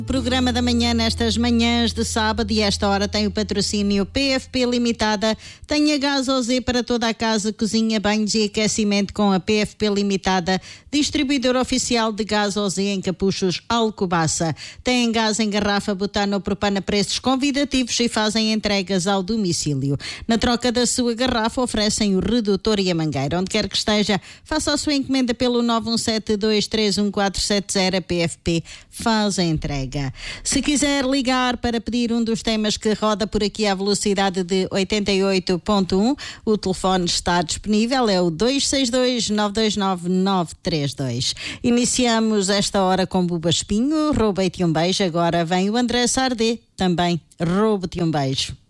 Programa da manhã nestas manhãs de sábado, e esta hora tem o patrocínio PFP Limitada. Tenha gás OZ para toda a casa, cozinha, banhos e aquecimento com a PFP Limitada, distribuidor oficial de gás OZ em Capuchos, Alcobaça. Tem gás em garrafa, butano ou propano a preços convidativos e fazem entregas ao domicílio. Na troca da sua garrafa oferecem o redutor e a mangueira. Onde quer que esteja, faça a sua encomenda pelo 917231470. A PFP faz a entrega. Se quiser ligar para pedir um dos temas que roda por aqui à velocidade de 88.1, o telefone está disponível, é o 262-929-932. Iniciamos esta hora com Buba Espinho, Roubei-te um beijo. Agora vem o André Sardé, também Roubo-te um beijo.